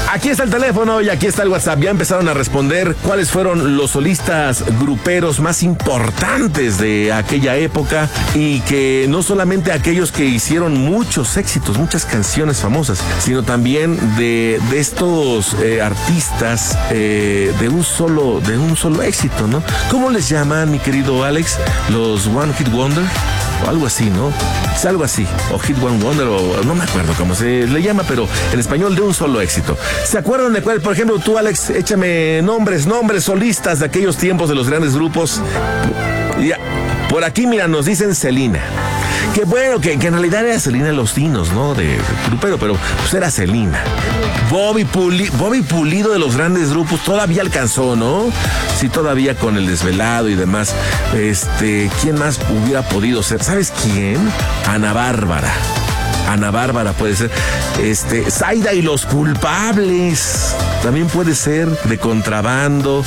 Aquí está el teléfono y aquí está el WhatsApp. Ya empezaron a responder cuáles fueron los solistas gruperos más importantes de aquella época y que no solamente aquellos que hicieron muchos éxitos, muchas canciones famosas, sino también de estos artistas de un solo éxito, ¿no? ¿Cómo les llaman, mi querido Alex? Los One Hit Wonder o algo así, ¿no? Es algo así, o Hit One Wonder, o no me acuerdo cómo se le llama, pero en español de un solo éxito. ¿Se acuerdan de cuál? Por ejemplo, tú, Alex, échame nombres solistas de aquellos tiempos de los grandes grupos. Ya, por aquí, mira, nos dicen Selena. Que bueno, que en realidad era Selena Los Dinos, ¿no? De grupero, pero pues era Selena. Bobby Pulido de los grandes grupos todavía alcanzó, ¿no? Sí, todavía con El Desvelado y demás. ¿Quién más hubiera podido ser? ¿Sabes quién? Ana Bárbara puede ser. Zaida y los Culpables. También puede ser de Contrabando.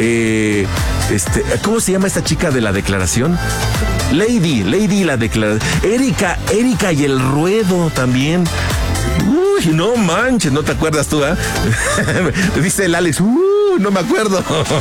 ¿Cómo se llama esta chica de La Declaración? Lady la Declaración. Erika y el Ruedo también. Uy, no manches, ¿no te acuerdas tú, Dice el Alex, no me acuerdo.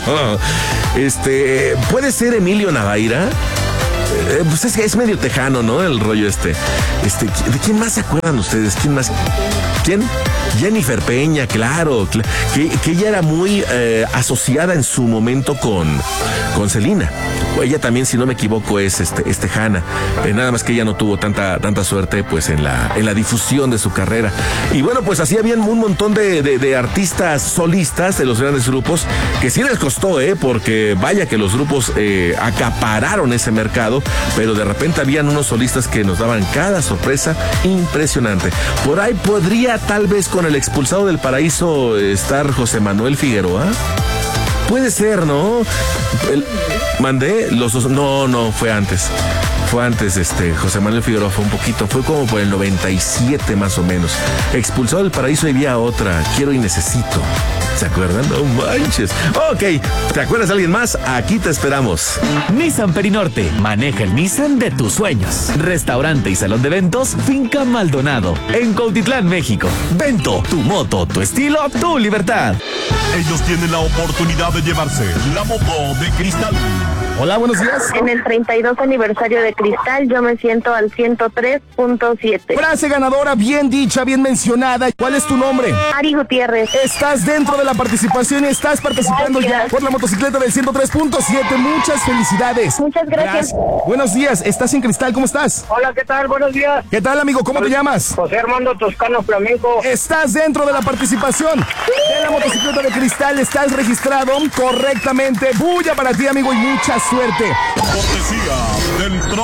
¿Puede ser Emilio Navaira? Pues es medio tejano, ¿no? El rollo ¿De quién más se acuerdan ustedes? ¿Quién más? ¿Quién? Jennifer Peña, claro, que ella era muy asociada en su momento con Selena. Ella también, si no me equivoco, es tejana. Nada más que ella no tuvo tanta suerte, pues, en la difusión de su carrera. Y bueno, pues así habían un montón de artistas solistas de los grandes grupos que sí les costó, porque vaya que los grupos acapararon ese mercado, pero de repente habían unos solistas que nos daban cada sorpresa impresionante. Por ahí podría tal vez con El Expulsado del Paraíso estar José Manuel Figueroa. Puede ser, ¿no? ¿Mandé? No, fue antes. José Manuel Figueroa fue como por el 97 más o menos. Expulsado del Paraíso y había otra, Quiero y Necesito. ¿Se acuerdan? No manches. Ok, ¿te acuerdas de alguien más? Aquí te esperamos. Nissan Perinorte, maneja el Nissan de tus sueños. Restaurante y salón de eventos, Finca Maldonado, en Cuautitlán, México. Vento, tu moto, tu estilo, tu libertad. Ellos tienen la oportunidad de llevarse la moto de Cristal. Hola, buenos días. En el 32 aniversario de Cristal, yo me siento al 103.7. Frase ganadora, bien dicha, bien mencionada. ¿Cuál es tu nombre? Ari Gutiérrez. Estás dentro de la participación y estás participando ya por la motocicleta del 103.7. Muchas felicidades. Muchas gracias. Buenos días, estás en Cristal, ¿cómo estás? Hola, ¿qué tal? Buenos días. ¿Qué tal, amigo? ¿Cómo te llamas? José Armando Toscano Flamenco. Estás dentro de la participación de la motocicleta de Cristal. Estás registrado correctamente. Bulla para ti, amigo, y mucha suerte. Cortesía del